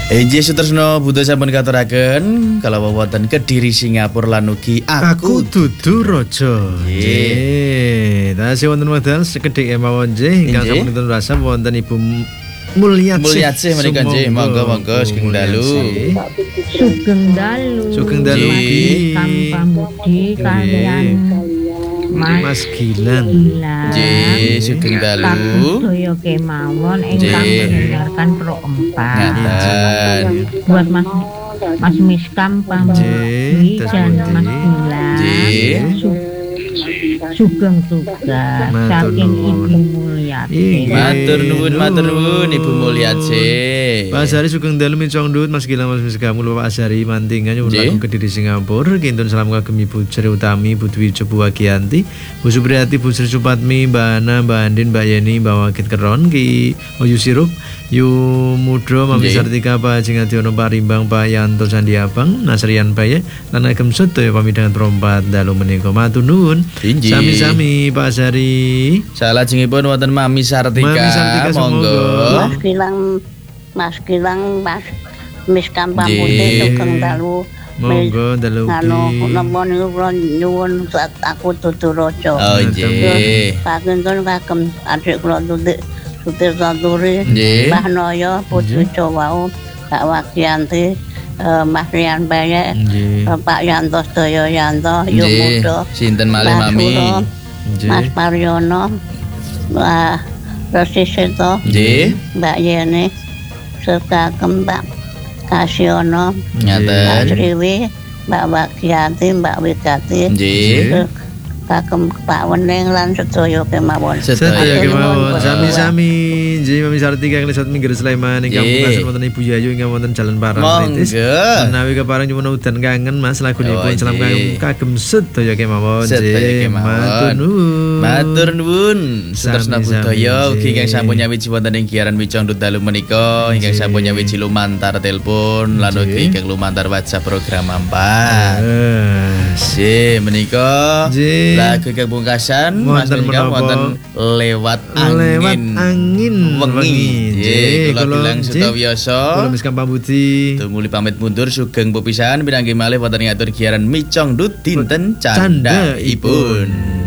Inggih Sutresno Buddha sampun katuraken kalau wonten Kediri Singapura lan ugi aku dudu raja. Nggih. Tasih wonten wekdal sekedhik mawon nggih ingkang sampun dipun rasa wonten Ibu Mulyatsih menika nggih monggo sugeng dalu. Sugeng dalu Kampamudi kalian Mas Gilang. Nggih sugeng dalu. Sedaya kemawon ingkang mendengarkan Pro 4. Buat Mas Miskam Pamudi dan Mas Gilang. Sugeng tugas saking Ibu Mulyatsih. Matur nuwun Ibu Mulyatsih. Pak Asari sugeng dalu micong ndut Mas Gilang Mas Miskam kula Pak Asari mantingan nyuwun lagu Kediri Singapura kintun salam kagem Ibu Sri Utami Bu Dwi Cepu Wagianti Bu Supriyati Bu Sri Supatmi Mbak Ana Mbak Andin Mbak Yeni Mbak Wakit Keron Ki Oyu Sirup Yu Mudro Mami Sartika Pak Jingadiono Pak Rimbang Pak Yanto Sandi Abang Nasrian Baye lan agem sedaya pamidangan perompat dalu menika matur nuwun. Sami-sami Pak Asari. Salajengipun wonten Mami Sartika monggo. Mas Gilang Mas Miskam Pamudi sugeng dalu. Monggo dalu ki. Napa niku kula nyuwun aku dudu raja. Oh nggih. Pakentun kagem adik kula Sutir Santuri, Mbah Noyo, Putri Cowau, Pak Wagianti, Mas Rian Baye, Pak Yanto Sedaya Yanto, Yu Mudo, sinten malih Mami, Mas Mariono, Mbak Rosi Seto, Mbak Yeni, serta Mbak Kasiono, Mbak Sriwi, Mbak Wagianti, Mbak Wigati, kagem Pak Wening lan sedaya kemawon. Sami-sami nggih Mami Sartika Klisat Minggir Sleman ingkang pungkasan wonten Ibu Yayu ingkang wonten Jalan Parangtritis. Menawi kepareng nyuwun udan kangen Mas lagunipun salam kagem sedaya kemawon. Matur nuwun. Sutresna budaya ugi ingkang sampun nyawiji wonten ing giaran Wicang dalu menika ingkang sampun nyawiji lumantar telepon lan ugi ingkang lumantar WhatsApp program Ampas. Menika lagu kepungkasan Mas Miskam wonten lewat angin wengi. Kula bilang sutawiasa. Kula Miskam Pamudi. Tumuli pamit mundur sugeng pepisahan pinanggih malih wonten ngatur giaran Micong Dut dinten candhaipun.